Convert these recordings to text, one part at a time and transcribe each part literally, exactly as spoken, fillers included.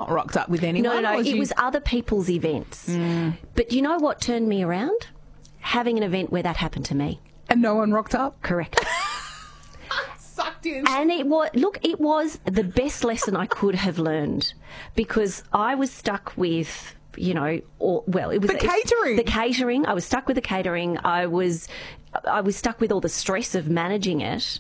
not rocked up with anyone? No, no, no. Was It you... was other people's events. Mm. But you know what turned me around? Having an event where that happened to me. And no one rocked up? Correct. Sucked in. And it was, look, it was the best lesson I could have learned, because I was stuck with, you know, or, well, it was the catering. The catering. I was stuck with the catering. I was, I was stuck with all the stress of managing it.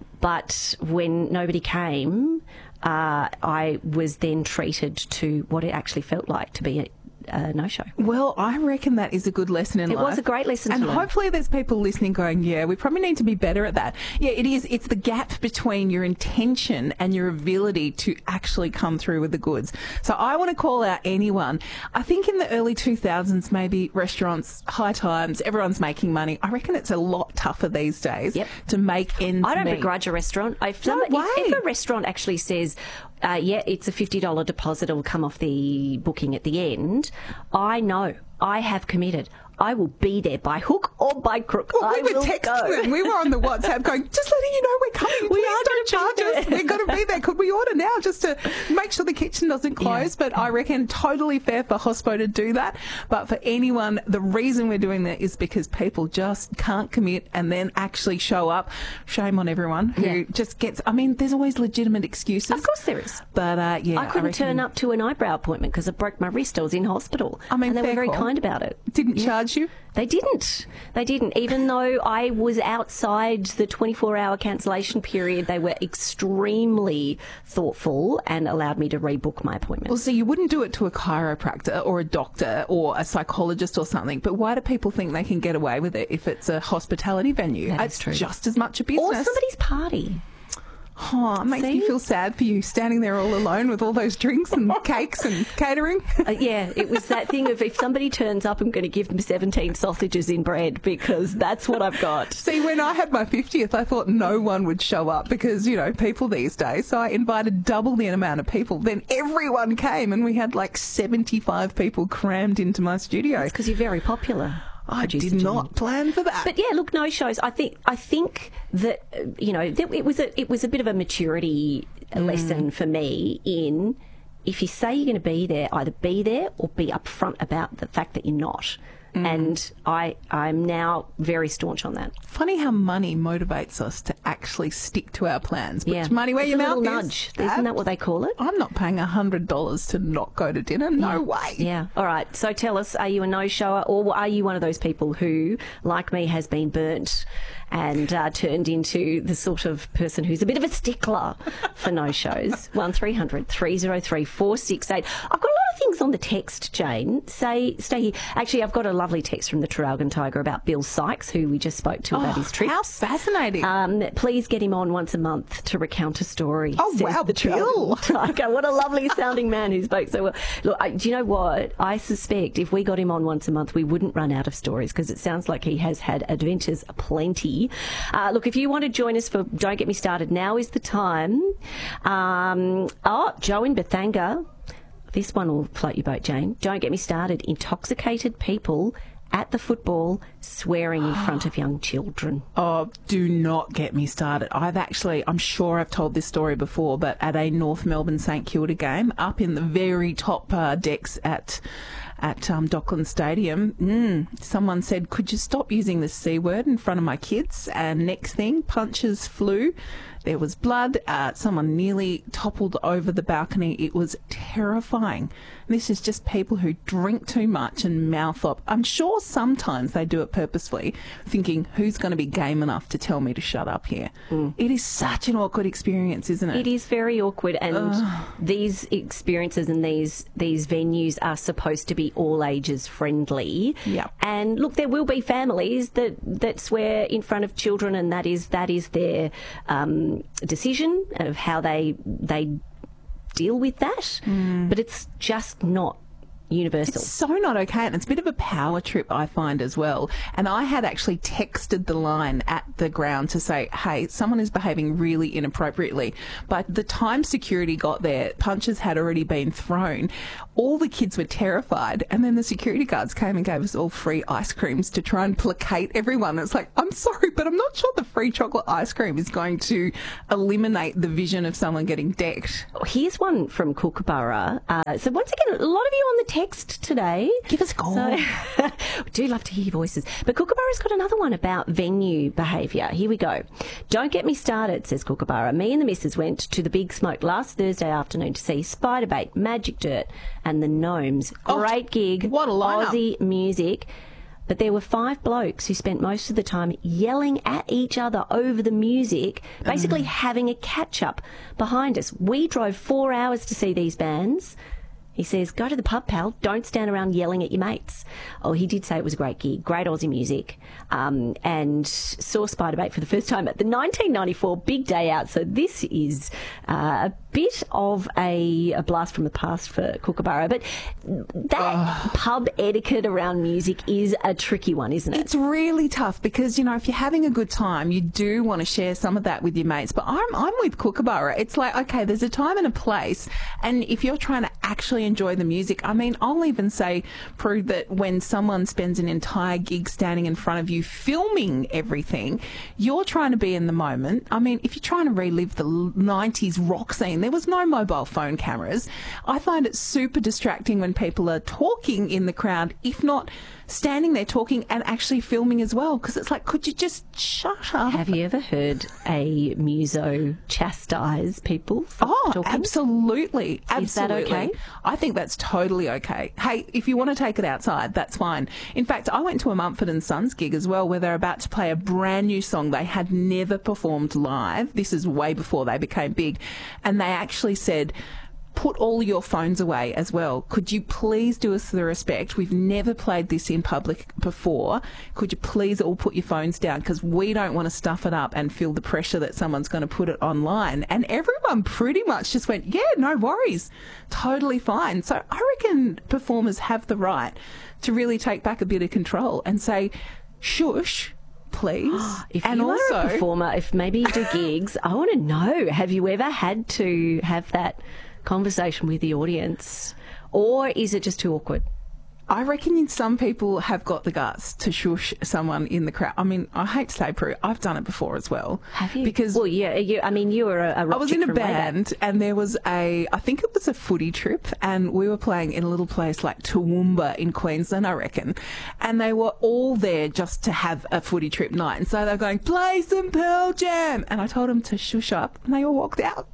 But when nobody came, uh, I was then treated to what it actually felt like to be a Uh, no-show. Well, I reckon that is a good lesson in it life. It was a great lesson and to learn. Hopefully there's people listening going, yeah, we probably need to be better at that. Yeah, it is. It's the gap between your intention and your ability to actually come through with the goods. So I want to call out anyone. I think in the early two thousands, maybe restaurants, high times, everyone's making money. I reckon it's a lot tougher these days yep. to make ends I don't meet. begrudge a restaurant. If, no somebody, way. if, if a restaurant actually says, Uh, yeah, it's a fifty dollars deposit. It'll come off the booking at the end. I know. I have committed. I will be there by hook or by crook. Well, I we were will texting go. them. We were on the WhatsApp going, just letting you know we're coming. We Please are don't charge gonna be us. there. We're going to be there. Could we order now just to make sure the kitchen doesn't close? Yeah. But I reckon totally fair for Hospo to do that. But for anyone, the reason we're doing that is because people just can't commit and then actually show up. Shame on everyone who Yeah. just gets, I mean, there's always legitimate excuses. Of course there is. But uh, yeah, I couldn't I reckon, turn up to an eyebrow appointment because I broke my wrist. I was in hospital. I mean, and they fair were very call. kind about it. Didn't Yeah. charge you? They didn't. They didn't. Even though I was outside the twenty-four hour cancellation period, they were extremely thoughtful and allowed me to rebook my appointment. Well, see, you wouldn't do it to a chiropractor or a doctor or a psychologist or something, but why do people think they can get away with it if it's a hospitality venue? That is it's true. just as much a business. Or somebody's party. Oh, it makes See? me feel sad for you standing there all alone with all those drinks and cakes and catering. Uh, yeah, it was that thing of if somebody turns up, I'm going to give them seventeen sausages in bread because that's what I've got. See, when I had my fiftieth, I thought no one would show up because, you know, people these days. So I invited double the amount of people. Then everyone came and we had like seventy-five people crammed into my studio. It's because you're very popular. I did not plan for that. But yeah, look, no shows. I think I think that uh, you know that it was a it was a bit of a maturity Mm. lesson for me in if you say you're going to be there, either be there or be upfront about the fact that you're not. Mm. And I I'm now very staunch on that. Funny how money motivates us to actually stick to our plans. Which Yeah, money where it's your a mouth little is. nudge. Isn't that what they call it? I'm not paying a hundred dollars to not go to dinner. No Yeah. way. Yeah. All right. So tell us, are you a no-shower or are you one of those people who, like me, has been burnt and uh, turned into the sort of person who's a bit of a stickler for no-shows? one three hundred three oh three four six eight. I've got a lot of things on the text, Jane. Say, stay here. Actually, I've got a lovely text from the Traralgon Tiger about Bill Sykes, who we just spoke to Oh, about his trips. how fascinating. Um, please get him on once a month to recount a story. Oh, says wow, the Bill. Traralgon Tiger. What a lovely sounding man who spoke so well. Look, I, do you know what? I suspect if we got him on once a month, we wouldn't run out of stories because it sounds like he has had adventures aplenty. Uh, look, if you want to join us for Don't Get Me Started, now is the time. Um, oh, Joe in Bethanga. This one will float your boat, Jane. Don't get me started. Intoxicated people at the football swearing in front of young children. Oh, do not get me started. I've actually, I'm sure I've told this story before, but at a North Melbourne St Kilda game, up in the very top uh, decks at at um, Dockland Stadium, mm, someone said, could you stop using the C word in front of my kids? And next thing, punches flew. There was blood. Uh, someone nearly toppled over the balcony. It was terrifying. This is just people who drink too much and mouth up. I'm sure sometimes they do it purposefully, thinking, who's going to be game enough to tell me to shut up here? Mm. It is such an awkward experience, isn't it? It is very awkward, and Ugh. these experiences and these these venues are supposed to be all ages friendly. Yeah. And look, there will be families that, that swear in front of children, and that is that is their um, decision of how they they deal with that. Mm. But it's just not universal. It's so not okay, and it's a bit of a power trip, I find, as well. And I had actually texted the line at the ground to say, hey, someone is behaving really inappropriately. By the time security got there, punches had already been thrown. All the kids were terrified, and then the security guards came and gave us all free ice creams to try and placate everyone. It's like, I'm sorry, but I'm not sure the free chocolate ice cream is going to eliminate the vision of someone getting decked. Here's one from Kookaburra. Uh, so once again, a lot of you on the text today. Give us a call. So, we do love to hear your voices. But Kookaburra's got another one about venue behaviour. Here we go. Don't get me started, says Kookaburra. Me and the missus went to the Big Smoke last Thursday afternoon to see Spiderbait, Magic Dirt and the Gnomes. Great oh, gig. What a lineup. Aussie music. But there were five blokes who spent most of the time yelling at each other over the music, basically mm. having a catch-up behind us. We drove four hours to see these bands. He says, go to the pub, pal. Don't stand around yelling at your mates. Oh, he did say it was a great gig, great Aussie music, um, and saw Spiderbait for the first time at the nineteen ninety-four Big Day Out. So this is uh, a bit of a, a blast from the past for Kookaburra. But that uh, pub etiquette around music is a tricky one, isn't it? It's really tough because, you know, if you're having a good time, you do want to share some of that with your mates. But I'm, I'm with Kookaburra. It's like, okay, there's a time and a place. And if you're trying to actually enjoy the music. I mean, I'll even say, Prue, that when someone spends an entire gig standing in front of you filming everything, you're trying to be in the moment. I mean, if you're trying to relive the nineties rock scene, there was no mobile phone cameras. I find it super distracting when people are talking in the crowd, if not standing there talking and actually filming as well, because it's like, could you just shut up? Have you ever heard a muso chastise people for oh, talking? Absolutely. Absolutely. Is that okay? I think that's totally okay. Hey, if you want to take it outside, that's fine. In fact, I went to a Mumford and Sons gig as well where they're about to play a brand new song they had never performed live. This is way before they became big. And they actually said, put all your phones away as well. Could you please do us the respect? We've never played this in public before. Could you please all put your phones down? Because we don't want to stuff it up and feel the pressure that someone's going to put it online. And everyone pretty much just went, yeah, no worries. Totally fine. So I reckon performers have the right to really take back a bit of control and say, shush, please. If and you also, are a performer, if maybe you do gigs, I want to know, have you ever had to have that conversation with the audience, or is it just too awkward? I reckon some people have got the guts to shush someone in the crowd. I mean, I hate to say, Prue, I've done it before as well. Have you? Because well, yeah, you, I mean, you were a, a rock I was chick in a from band, and there was a, I think it was a footy trip, and we were playing in a little place like Toowoomba in Queensland, I reckon, and they were all there just to have a footy trip night, and so they were going, play some Pearl Jam, and I told them to shush up, and they all walked out.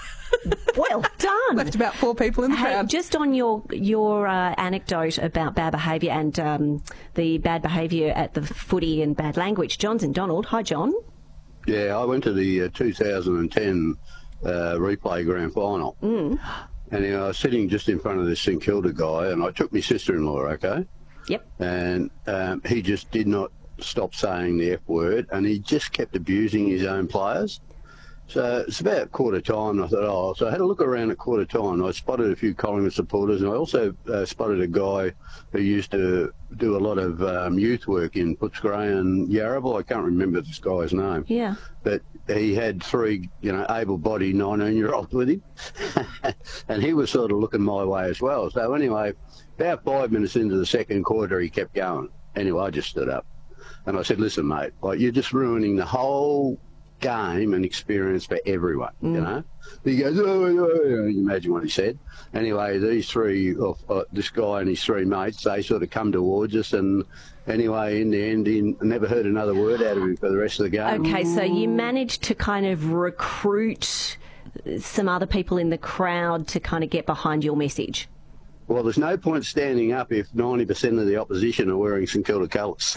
Well done. Left about four people in the hey, crowd. Just on your your uh, anecdote about bad behaviour and um, the bad behaviour at the footy and bad language, John's in Donald. Hi, John. Yeah, I went to the uh, two thousand ten uh, replay grand final. Mm. And you know, I was sitting just in front of this St Kilda guy, and I took my sister-in-law, okay? Yep. And um, he just did not stop saying the F word, and he just kept abusing his own players. So it's about quarter time, and I thought, oh, so I had a look around at quarter time, and I spotted a few Collingwood supporters, and I also uh, spotted a guy who used to do a lot of um, youth work in Footscray and Yarraville. I can't remember this guy's name. Yeah. But he had three, you know, able-bodied nineteen-year-olds with him, and he was sort of looking my way as well. So anyway, about five minutes into the second quarter, he kept going. Anyway, I just stood up, and I said, listen, mate, like, you're just ruining the whole game and experience for everyone, mm. you know. He goes, oh, oh, oh. You imagine what he said. Anyway, these three, uh, uh, this guy and his three mates, they sort of come towards us, and anyway, in the end, he never heard another word out of him for the rest of the game. Okay, so you managed to kind of recruit some other people in the crowd to kind of get behind your message. Well, there's no point standing up if ninety percent of the opposition are wearing St Kilda colours.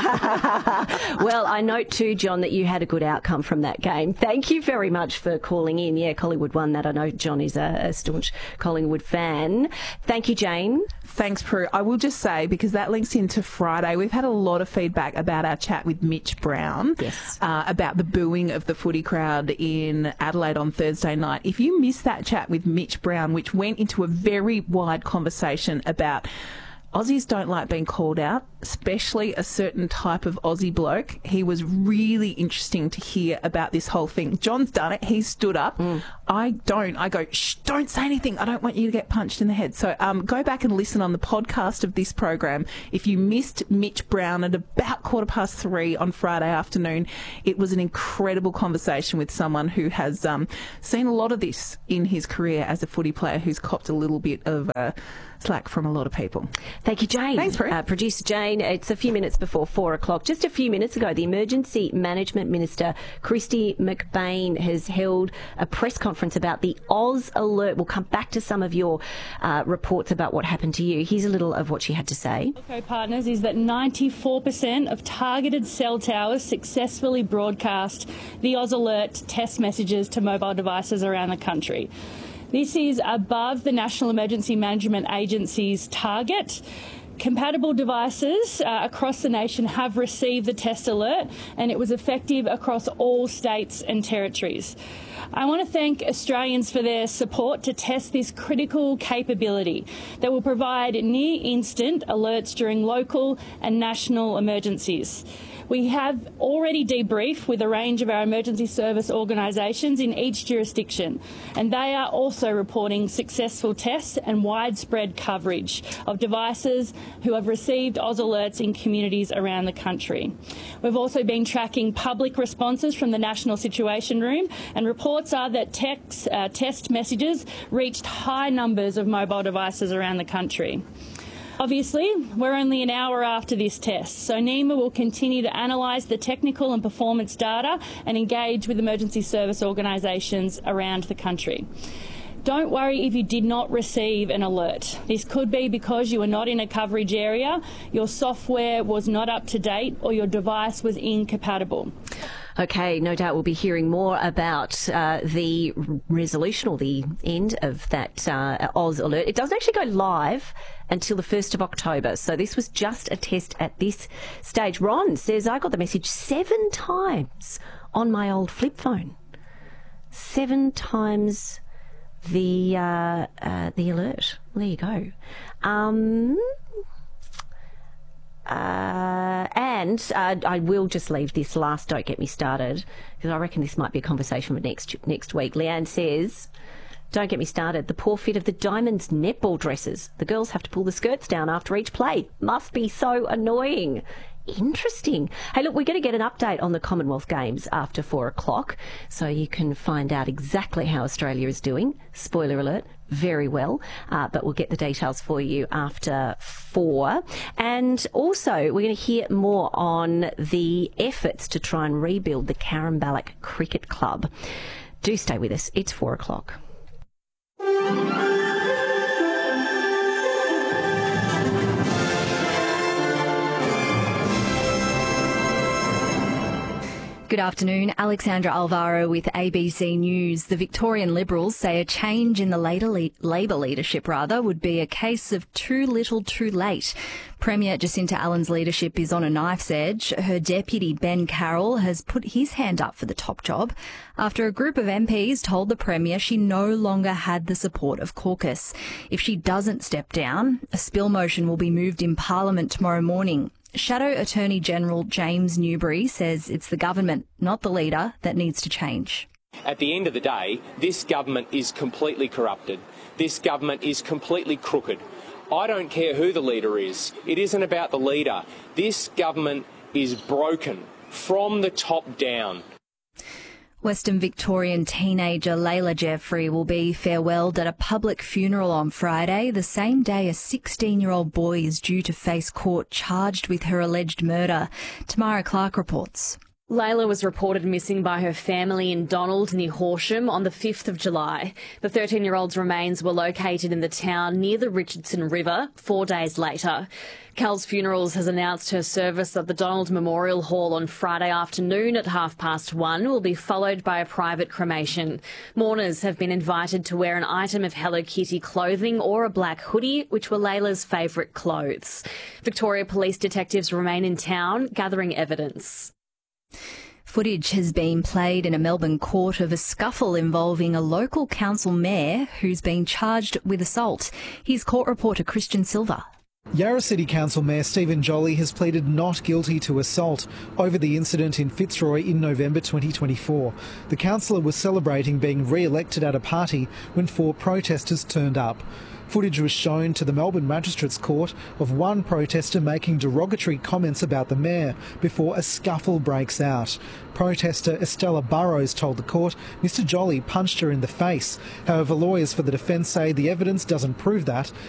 Yeah. Well, I note too, John, that you had a good outcome from that game. Thank you very much for calling in. Yeah, Collingwood won that. I know John is a, a staunch Collingwood fan. Thank you, Jane. Thanks, Prue. I will just say, because that links into Friday, we've had a lot of feedback about our chat with Mitch Brown. Yes. Uh, about the booing of the footy crowd in Adelaide on Thursday night. If you missed that chat with Mitch Brown, which went into a very wide conversation about Aussies don't like being called out, especially a certain type of Aussie bloke. He was really interesting to hear about this whole thing. John's done it. He stood up. Mm. I don't. I go, shh, don't say anything. I don't want you to get punched in the head. So um, go back and listen on the podcast of this program. If you missed Mitch Brown at about quarter past three on Friday afternoon, it was an incredible conversation with someone who has um, seen a lot of this in his career as a footy player, who's copped a little bit of uh, slack from a lot of people. Thank you, Jane. Thanks, Prue. Uh, Producer Jane, it's a few minutes before four o'clock. Just a few minutes ago, the Emergency Management Minister, Kristy McBain, has held a press conference about the Oz Alert. We'll come back to some of your uh, reports about what happened to you. Here's a little of what she had to say. Telco partners is that ninety-four percent of targeted cell towers successfully broadcast the Oz Alert test messages to mobile devices around the country. This is above the National Emergency Management Agency's target. Compatible devices uh, across the nation have received the test alert, and it was effective across all states and territories. I want to thank Australians for their support to test this critical capability that will provide near-instant alerts during local and national emergencies. We have already debriefed with a range of our emergency service organisations in each jurisdiction, and they are also reporting successful tests and widespread coverage of devices who have received Oz alerts in communities around the country. We've also been tracking public responses from the National Situation Room, and reports are that text, uh, test messages reached high numbers of mobile devices around the country. Obviously, we're only an hour after this test, so NEMA will continue to analyse the technical and performance data and engage with emergency service organisations around the country. Don't worry if you did not receive an alert. This could be because you were not in a coverage area, your software was not up to date, or your device was incompatible. Okay, no doubt we'll be hearing more about uh, the resolution or the end of that uh, Oz Alert. It doesn't actually go live until the first of October, so this was just a test at this stage. Ron says, I got the message seven times on my old flip phone. Seven times the, uh, uh, the alert. There you go. Um... Uh, and uh, I will just leave this last Don't Get Me Started, because I reckon this might be a conversation for next next week. Leanne says, don't get me started. The poor fit of the Diamonds netball dresses. The girls have to pull the skirts down after each play. Must be so annoying. Interesting. Hey, look, we're going to get an update on the Commonwealth Games after four o'clock, so you can find out exactly how Australia is doing. Spoiler alert, very well, uh, but we'll get the details for you after four. And also, we're going to hear more on the efforts to try and rebuild the Caramballoch Cricket Club. Do stay with us. It's four o'clock. Good afternoon. Alexandra Alvaro with A B C News. The Victorian Liberals say a change in the later le- Labor leadership rather would be a case of too little too late. Premier Jacinta Allen's leadership is on a knife's edge. Her deputy Ben Carroll has put his hand up for the top job after a group of M Ps told the Premier she no longer had the support of caucus. If she doesn't step down, a spill motion will be moved in Parliament tomorrow morning. Shadow Attorney General James Newbury says it's the government, not the leader, that needs to change. At the end of the day, this government is completely corrupted. This government is completely crooked. I don't care who the leader is. It isn't about the leader. This government is broken from the top down. Western Victorian teenager Layla Jeffrey will be farewelled at a public funeral on Friday, the same day a sixteen-year-old boy is due to face court charged with her alleged murder. Tamara Clark reports. Layla was reported missing by her family in Donald near Horsham on the fifth of July. The thirteen-year-old's remains were located in the town near the Richardson River four days later. Cal's Funerals has announced her service at the Donald Memorial Hall on Friday afternoon at half past one will be followed by a private cremation. Mourners have been invited to wear an item of Hello Kitty clothing or a black hoodie, which were Layla's favourite clothes. Victoria Police detectives remain in town gathering evidence. Footage has been played in a Melbourne court of a scuffle involving a local council mayor who's been charged with assault. Here's court reporter Christian Silva. Yarra City Council Mayor Stephen Jolly has pleaded not guilty to assault over the incident in Fitzroy in November twenty twenty-four. The councillor was celebrating being re-elected at a party when four protesters turned up. Footage was shown to the Melbourne Magistrates Court of one protester making derogatory comments about the mayor before a scuffle breaks out. Protester Estella Burrows told the court Mr Jolly punched her in the face. However, lawyers for the defence say the evidence doesn't prove that